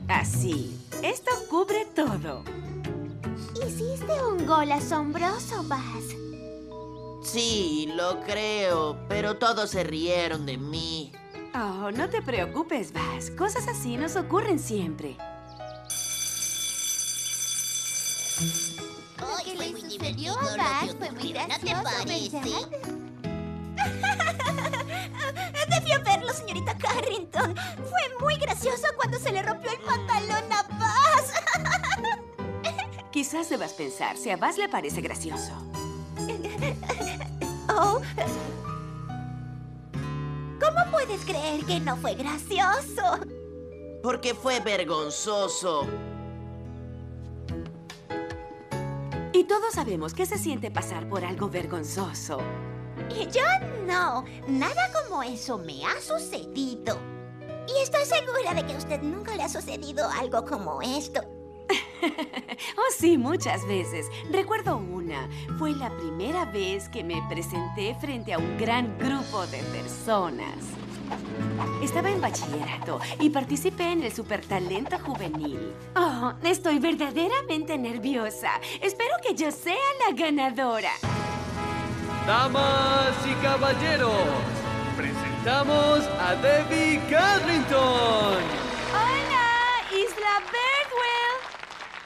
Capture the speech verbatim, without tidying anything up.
Así. Esto cubre todo. Hiciste un gol asombroso, Buzz. Sí, lo creo, pero todos se rieron de mí. Oh, no te preocupes, Buzz. Cosas así nos ocurren siempre. Lo que le sucedió a Buzz fue muy gracioso, ¿verdad? Debió verlo, señorita Carrington. Fue muy gracioso cuando se le rompió el pantalón a Buzz. Quizás debas pensar si a Buzz le parece gracioso. Oh. ¿Cómo puedes creer que no fue gracioso? Porque fue vergonzoso. Y todos sabemos que se siente pasar por algo vergonzoso. Y yo no. Nada como eso me ha sucedido. Y estoy segura de que a usted nunca le ha sucedido algo como esto. Oh, sí, muchas veces. Recuerdo una. Fue la primera vez que me presenté frente a un gran grupo de personas. Estaba en bachillerato y participé en el Supertalento Juvenil. Oh, estoy verdaderamente nerviosa. Espero que yo sea la ganadora. Damas y caballeros, presentamos a Debbie Carrington. ¡Hola!